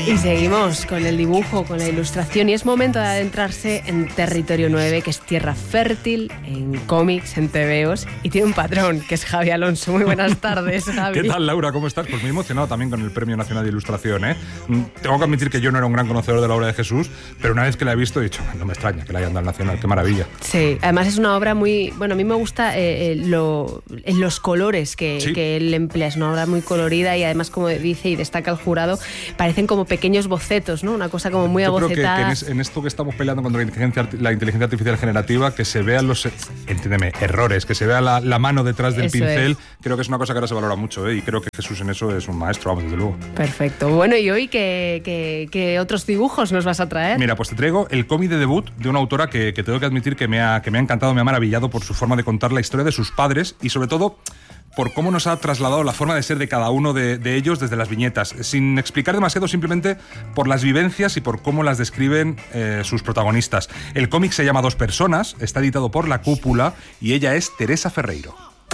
Y seguimos con el dibujo, con la ilustración, y es momento de adentrarse en territorio 9, que es tierra fértil en cómics, en tebeos, y tiene un patrón, que es Javi Alonso. Muy buenas tardes, Javi. ¿Qué tal, Laura? ¿Cómo estás? Pues muy emocionado también con el Premio Nacional de Ilustración, ¿eh? Tengo que admitir que yo no era un gran conocedor de la obra de Jesús, pero una vez que la he visto he dicho, no me extraña que la hayan dado al Nacional, qué maravilla. Sí, además es una obra muy... Bueno, a mí me gusta los colores que él emplea, es una obra muy colorida y además, como dice y destaca el jurado, parecen como pequeños bocetos, ¿no? Una cosa como muy abocetada. Yo creo que en esto que estamos peleando contra la inteligencia artificial generativa, que se vean los, entiéndeme, errores, que se vea la mano detrás del pincel, creo que es una cosa que ahora se valora mucho, ¿eh? Y creo que Jesús en eso es un maestro, vamos, desde luego. Perfecto. Bueno, ¿y hoy qué otros dibujos nos vas a traer? Mira, pues te traigo el cómic de debut de una autora que tengo que admitir que me ha encantado, me ha maravillado por su forma de contar la historia de sus padres y sobre todo por cómo nos ha trasladado la forma de ser de cada uno de ellos desde las viñetas, sin explicar demasiado, simplemente por las vivencias y por cómo las describen sus protagonistas. El cómic se llama Dos personas, está editado por La Cúpula y ella es Teresa Ferreiro.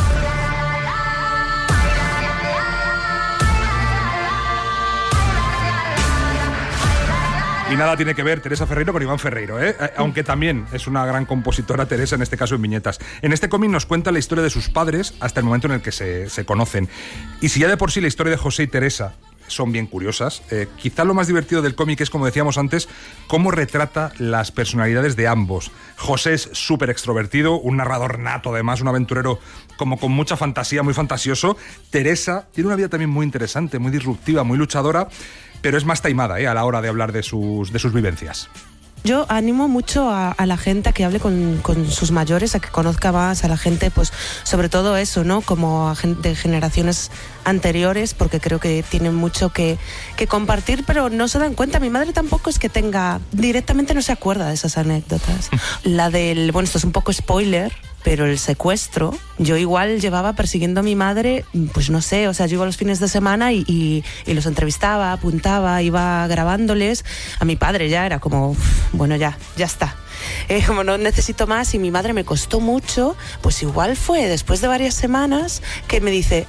Y nada tiene que ver Teresa Ferreiro con Iván Ferreiro, ¿eh? Aunque también es una gran compositora Teresa, en este caso en viñetas. En este cómic nos cuenta la historia de sus padres hasta el momento en el que se conocen. Y si ya de por sí la historia de José y Teresa son bien curiosas, quizá lo más divertido del cómic es, como decíamos antes, cómo retrata las personalidades de ambos. José es súper extrovertido, un narrador nato además, un aventurero como con mucha fantasía, muy fantasioso. Teresa tiene una vida también muy interesante, muy disruptiva, muy luchadora, pero es más taimada, a la hora de hablar de sus vivencias. Yo animo mucho a la gente a que hable con sus mayores, a que conozca más a la gente, pues sobre todo eso, ¿no? Como a gente de generaciones anteriores, porque creo que tienen mucho que compartir, pero no se dan cuenta. Mi madre tampoco es que tenga, directamente no se acuerda de esas anécdotas. La del, bueno, esto es un poco spoiler, pero el secuestro, yo igual llevaba persiguiendo a mi madre, pues no sé, o sea, yo iba los fines de semana y los entrevistaba, apuntaba, iba grabándoles. A mi padre ya era como, bueno, ya está. Como no necesito más, y mi madre me costó mucho, pues igual fue después de varias semanas que me dice,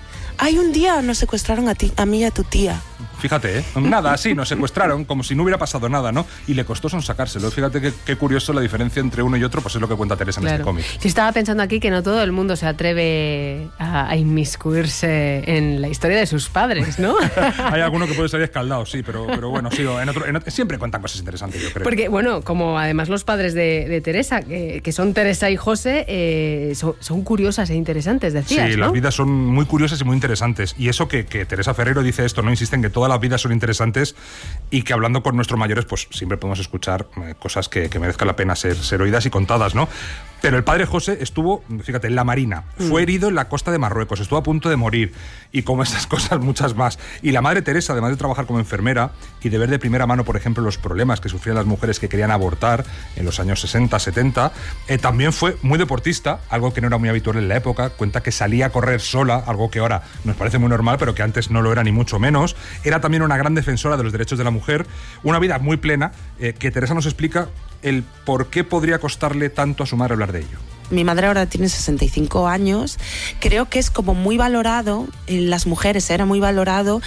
hay un día nos secuestraron a mí y a tu tía. Fíjate, nada, así, nos secuestraron como si no hubiera pasado nada, ¿no? Y le costó sonsacárselo. Fíjate qué curioso la diferencia entre uno y otro, pues es lo que cuenta Teresa en este cómic. Yo estaba pensando aquí que no todo el mundo se atreve a inmiscuirse en la historia de sus padres, ¿no? Hay alguno que puede salir escaldado, sí, pero bueno, sí, siempre cuentan cosas interesantes, yo creo. Porque, bueno, como además los padres de Teresa, que son Teresa y José, son curiosas e interesantes, decías, sí, ¿no? Las vidas son muy curiosas y muy interesantes. Y eso que Teresa Ferreiro dice esto, ¿no? Insiste en que todas las vidas son interesantes y que hablando con nuestros mayores, pues siempre podemos escuchar cosas que merezcan la pena ser oídas y contadas, ¿no? Pero el padre José estuvo, fíjate, en la Marina, fue herido en la costa de Marruecos, estuvo a punto de morir, y como estas cosas, muchas más. Y la madre Teresa, además de trabajar como enfermera y de ver de primera mano, por ejemplo, los problemas que sufrían las mujeres que querían abortar en los años 60, 70, también fue muy deportista, algo que no era muy habitual en la época. Cuenta que salía a correr sola, algo que ahora nos parece muy normal, pero que antes no lo era ni mucho menos. Era también una gran defensora de los derechos de la mujer, una vida muy plena, que Teresa nos explica el por qué podría costarle tanto a su madre hablar de ello. Mi madre ahora tiene 65 años. Creo que es como muy valorado, en las mujeres era muy valorado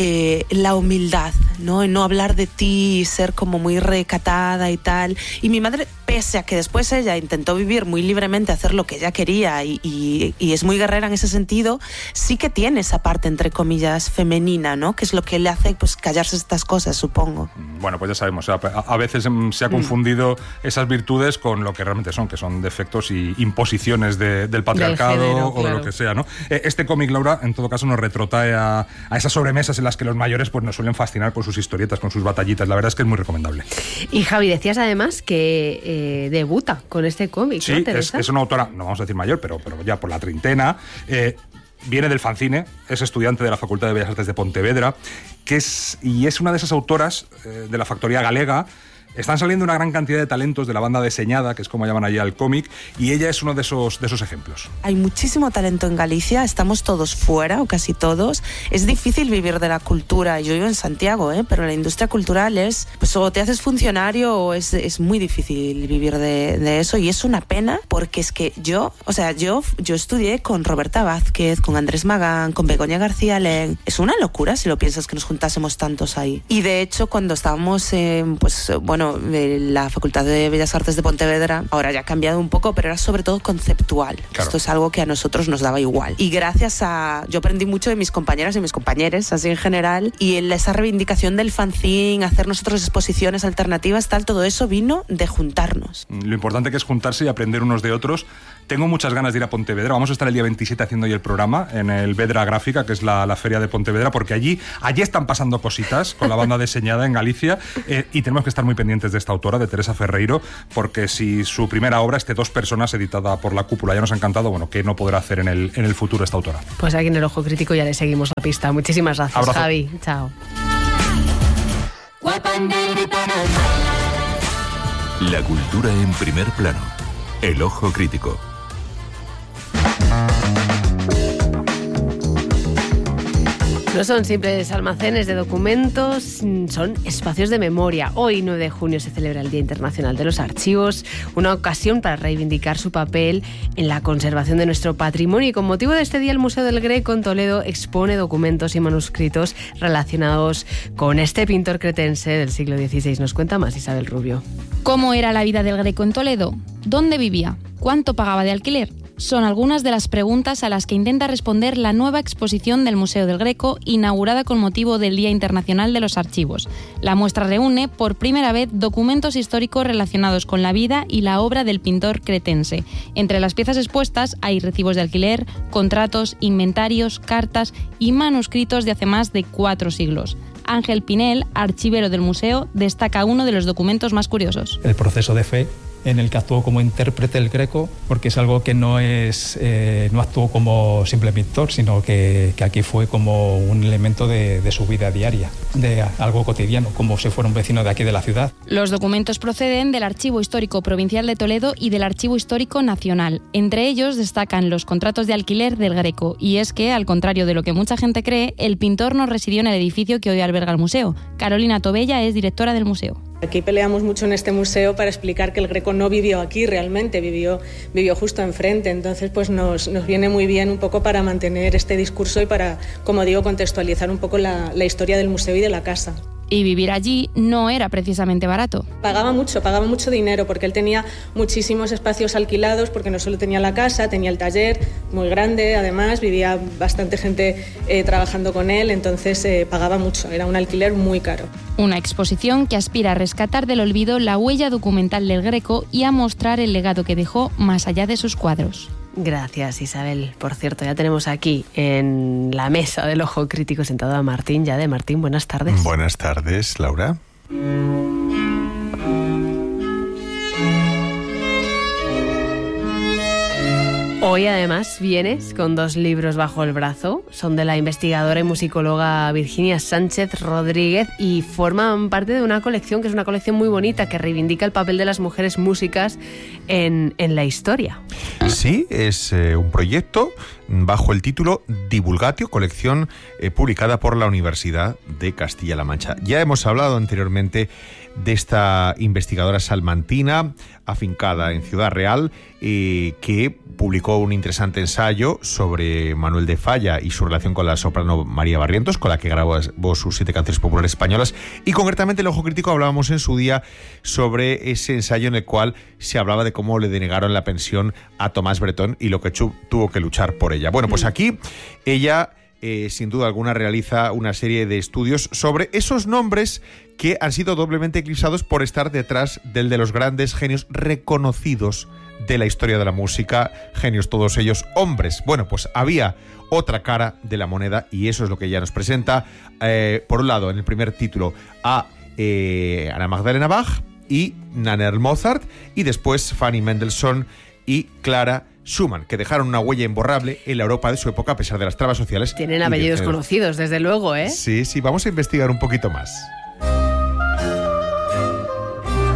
la humildad, ¿no? En no hablar de ti, ser como muy recatada y tal. Y mi madre, pese a que después ella intentó vivir muy libremente, hacer lo que ella quería y es muy guerrera en ese sentido, sí que tiene esa parte, entre comillas, femenina, ¿no? Que es lo que le hace, pues, callarse estas cosas, supongo. Bueno, pues ya sabemos, a veces se ha confundido esas virtudes con lo que realmente son, que son defectos y imposiciones del patriarcado, del género, o claro, de lo que sea, ¿no? Este cómic, Laura, en todo caso nos retrotrae a esas sobremesas en las que los mayores pues nos suelen fascinar con sus historietas, con sus batallitas. La verdad es que es muy recomendable. Y Javi, decías además que debuta con este cómic, sí, ¿no, Teresa? Es una autora, no vamos a decir mayor, pero ya por la treintena. Viene del fanzine, es estudiante de la Facultad de Bellas Artes de Pontevedra, y es una de esas autoras de la factoría galega Están saliendo una gran cantidad de talentos de la banda diseñada, que es como llaman allí al cómic, y ella es uno de esos ejemplos. Hay muchísimo talento en Galicia, estamos todos fuera, o casi todos. Es difícil vivir de la cultura. Yo vivo en Santiago, pero la industria cultural es, pues o te haces funcionario o es muy difícil vivir de eso, y es una pena porque es que yo estudié con Roberta Vázquez, con Andrés Magán, con Begoña García Len. Es una locura si lo piensas que nos juntásemos tantos ahí. Y de hecho cuando estábamos la Facultad de Bellas Artes de Pontevedra, ahora ya ha cambiado un poco, pero era sobre todo conceptual. Claro. Esto es algo que a nosotros nos daba igual. Y gracias a... Yo aprendí mucho de mis compañeras y mis compañeros, así en general, y esa reivindicación del fanzine, hacer nosotros exposiciones alternativas, todo eso vino de juntarnos. Lo importante que es juntarse y aprender unos de otros. Tengo muchas ganas de ir a Pontevedra. Vamos a estar el día 27 haciendo hoy el programa en el Vedra Gráfica, que es la feria de Pontevedra, porque allí están pasando cositas con la banda diseñada en Galicia, y tenemos que estar muy pendientes de esta autora, de Teresa Ferreiro, porque si su primera obra, Dos personas, editada por La Cúpula, ya nos ha encantado, ¿qué no podrá hacer en el futuro esta autora? Pues aquí en El Ojo Crítico ya le seguimos la pista. Muchísimas gracias, abrazo. Javi. Chao. La cultura en primer plano. El Ojo Crítico. No son simples almacenes de documentos, son espacios de memoria. Hoy, 9 de junio, se celebra el Día Internacional de los Archivos, una ocasión para reivindicar su papel en la conservación de nuestro patrimonio. Y con motivo de este día, el Museo del Greco en Toledo expone documentos y manuscritos relacionados con este pintor cretense del siglo XVI. Nos cuenta más Isabel Rubio. ¿Cómo era la vida del Greco en Toledo? ¿Dónde vivía? ¿Cuánto pagaba de alquiler? Son algunas de las preguntas a las que intenta responder la nueva exposición del Museo del Greco, inaugurada con motivo del Día Internacional de los Archivos. La muestra reúne, por primera vez, documentos históricos relacionados con la vida y la obra del pintor cretense. Entre las piezas expuestas hay recibos de alquiler, contratos, inventarios, cartas y manuscritos de hace más de 4 siglos. Ángel Pinel, archivero del museo, destaca uno de los documentos más curiosos. El proceso de fe en el que actuó como intérprete el Greco, porque es algo que no actuó como simple pintor, sino que aquí fue como un elemento de su vida diaria, de algo cotidiano, como si fuera un vecino de aquí de la ciudad. Los documentos proceden del Archivo Histórico Provincial de Toledo y del Archivo Histórico Nacional. Entre ellos destacan los contratos de alquiler del Greco, y es que, al contrario de lo que mucha gente cree, el pintor no residió en el edificio que hoy alberga el museo. Carolina Tobella es directora del museo. Aquí peleamos mucho en este museo para explicar que el Greco no vivió aquí realmente, vivió justo enfrente. Entonces pues nos viene muy bien un poco para mantener este discurso y para, como digo, contextualizar un poco la historia del museo y de la casa. Y vivir allí no era precisamente barato. Pagaba mucho dinero, porque él tenía muchísimos espacios alquilados, porque no solo tenía la casa, tenía el taller muy grande, además vivía bastante gente trabajando con él, entonces pagaba mucho, era un alquiler muy caro. Una exposición que aspira a rescatar del olvido la huella documental del Greco y a mostrar el legado que dejó más allá de sus cuadros. Gracias, Isabel. Por cierto, ya tenemos aquí en la mesa del Ojo Crítico sentado a Martín Llade. Martín, buenas tardes. Buenas tardes, Laura. Hoy además vienes con 2 libros bajo el brazo. Son de la investigadora y musicóloga Virginia Sánchez Rodríguez y forman parte de una colección que es una colección muy bonita que reivindica el papel de las mujeres músicas en la historia. Sí, es un proyecto bajo el título Divulgatio, colección publicada por la Universidad de Castilla-La Mancha. Ya hemos hablado anteriormente de esta investigadora salmantina afincada en Ciudad Real, que publicó un interesante ensayo sobre Manuel de Falla y su relación con la soprano María Barrientos, con la que grabó sus 7 canciones populares españolas. Y concretamente en El Ojo Crítico hablábamos en su día sobre ese ensayo en el cual se hablaba de cómo le denegaron la pensión a Tomás Bretón y lo que tuvo que luchar por ella. Bueno, pues aquí ella sin duda alguna realiza una serie de estudios sobre esos nombres que han sido doblemente eclipsados por estar detrás del de los grandes genios reconocidos de la historia de la música, genios todos ellos hombres. Bueno, pues había otra cara de la moneda y eso es lo que ella nos presenta. Por un lado, en el primer título, a Ana Magdalena Bach y Nannerl Mozart, y después Fanny Mendelssohn y Clara Schumann, que dejaron una huella imborrable en la Europa de su época a pesar de las trabas sociales. Tienen apellidos conocidos, desde luego, ¿eh? Sí, vamos a investigar un poquito más.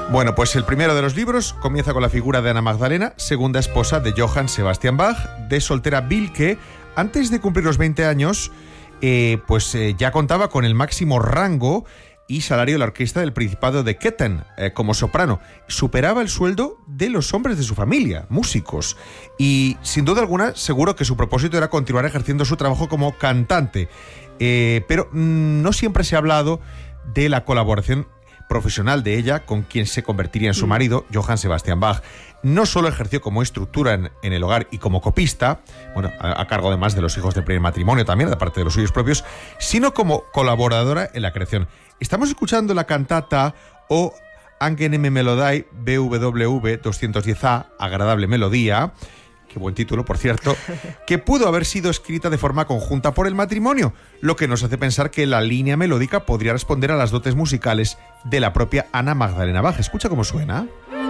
Bueno, pues el primero de los libros comienza con la figura de Ana Magdalena, segunda esposa de Johann Sebastian Bach, de soltera Wilke. Antes de cumplir los 20 años, ya contaba con el máximo rango y salario de la orquesta del Principado de Ketten como soprano. Superaba el sueldo de los hombres de su familia, músicos. Y sin duda alguna, seguro que su propósito era continuar ejerciendo su trabajo como cantante. Pero no siempre se ha hablado de la colaboración profesional de ella con quien se convertiría en su marido, Johann Sebastian Bach. No solo ejerció como estructura en el hogar y como copista, bueno, a cargo además de los hijos del primer matrimonio también, de parte de los suyos propios, sino como colaboradora en la creación. Estamos escuchando la cantata O Angenehme Melodie BWV 210A, Agradable Melodía, qué buen título, por cierto, que pudo haber sido escrita de forma conjunta por el matrimonio, lo que nos hace pensar que la línea melódica podría responder a las dotes musicales de la propia Ana Magdalena Bach. Escucha cómo suena.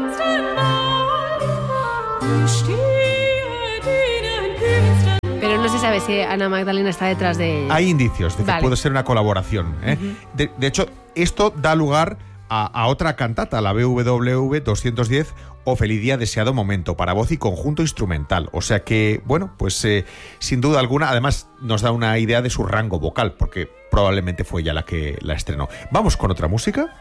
Pero no se sabe si Ana Magdalena está detrás de ella. Hay indicios de que puede ser una colaboración. De hecho, esto da lugar a otra cantata, la BWV 210, O Feliz Día, Deseado Momento, para voz y conjunto instrumental. O sea que, bueno, pues sin duda alguna, además nos da una idea de su rango vocal, porque probablemente fue ella la que la estrenó. Vamos con otra música.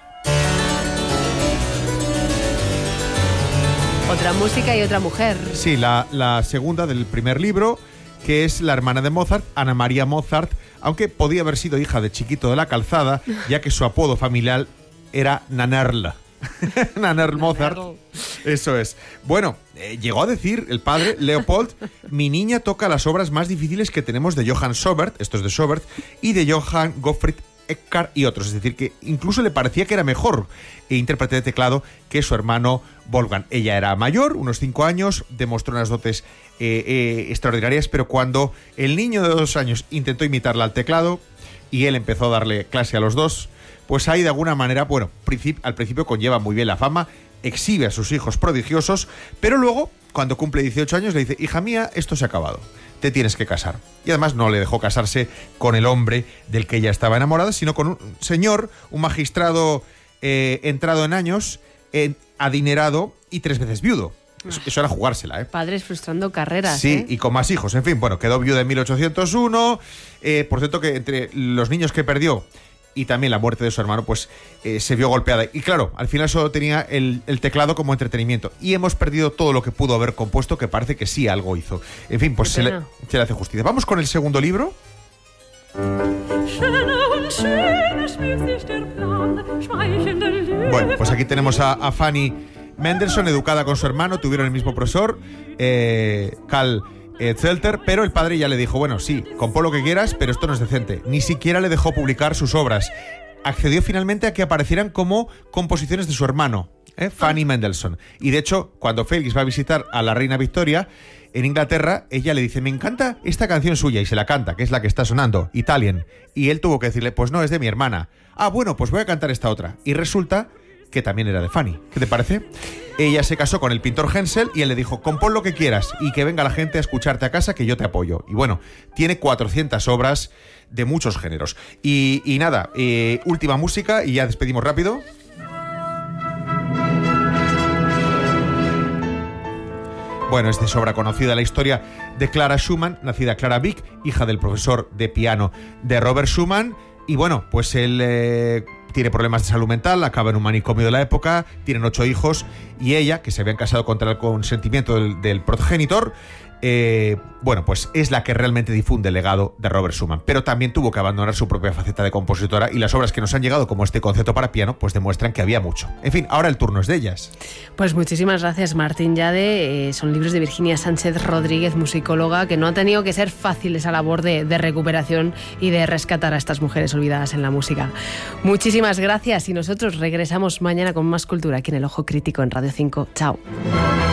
Otra música y otra mujer. Sí, la segunda del primer libro, que es la hermana de Mozart, Ana María Mozart, aunque podía haber sido hija de Chiquito de la Calzada, ya que su apodo familiar era Nanerl. Nanerl Mozart. Eso es. Bueno, llegó a decir el padre, Leopold, mi niña toca las obras más difíciles que tenemos de Johann Schobert, esto es de Schobert, y de Johann Gottfried Eckart y otros. Es decir, que incluso le parecía que era mejor intérprete de teclado que su hermano Wolfgang. Ella era mayor, unos 5 años, demostró unas dotes extraordinarias, pero cuando el niño de 2 años intentó imitarla al teclado y él empezó a darle clase a los dos, pues ahí de alguna manera, bueno, al principio conlleva muy bien la fama, exhibe a sus hijos prodigiosos, pero luego, cuando cumple 18 años, le dice, hija mía, esto se ha acabado, te tienes que casar. Y además no le dejó casarse con el hombre del que ella estaba enamorada, sino con un señor, un magistrado entrado en años, adinerado y 3 veces viudo. Eso era jugársela, ¿eh? Padres frustrando carreras. Sí, y con más hijos. En fin, bueno, quedó viuda en 1801. Por cierto, que entre los niños que perdió y también la muerte de su hermano, pues se vio golpeada. Y claro, al final solo tenía el teclado como entretenimiento. Y hemos perdido todo lo que pudo haber compuesto, que parece que sí algo hizo. En fin, pues se le hace justicia. Vamos con el segundo libro. Bueno, pues aquí tenemos a Fanny Mendelssohn, educada con su hermano, tuvieron el mismo profesor, Karl Zelter, pero el padre ya le dijo, bueno, sí, compón lo que quieras, pero esto no es decente. Ni siquiera le dejó publicar sus obras. Accedió finalmente a que aparecieran como composiciones de su hermano, Fanny Mendelssohn. Y de hecho, cuando Félix va a visitar a la reina Victoria en Inglaterra, ella le dice, me encanta esta canción suya, y se la canta, que es la que está sonando, Italian. Y él tuvo que decirle, pues no, es de mi hermana. Ah, bueno, pues voy a cantar esta otra. Y resulta que también era de Fanny. ¿Qué te parece? Ella se casó con el pintor Hensel y él le dijo, compón lo que quieras y que venga la gente a escucharte a casa, que yo te apoyo. Y bueno, tiene 400 obras de muchos géneros. Y nada, última música y ya despedimos rápido. Bueno, es de sobra conocida la historia de Clara Schumann, nacida Clara Wieck, hija del profesor de piano de Robert Schumann. Y bueno, pues él tiene problemas de salud mental, acaba en un manicomio de la época, tienen 8 hijos, y ella, que se habían casado contra el consentimiento del progenitor, bueno, pues es la que realmente difunde el legado de Robert Schumann. Pero también tuvo que abandonar su propia faceta de compositora, y las obras que nos han llegado, como este concerto para piano, pues demuestran que había mucho. En fin, ahora el turno es de ellas. Pues muchísimas gracias, Martín Llade. Son libros de Virginia Sánchez Rodríguez, musicóloga, que no ha tenido que ser fácil esa labor de recuperación y de rescatar a estas mujeres olvidadas en la música. Muchísimas gracias, y nosotros regresamos mañana con más cultura aquí en El Ojo Crítico en Radio 5. Chao.